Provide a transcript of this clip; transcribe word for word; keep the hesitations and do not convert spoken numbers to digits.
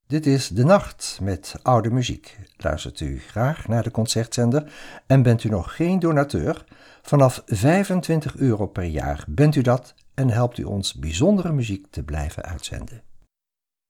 Dit is De Nacht met oude muziek. Luistert u graag naar de Concertzender en bent u nog geen donateur? Vanaf vijfentwintig euro per jaar bent u dat en helpt u ons bijzondere muziek te blijven uitzenden.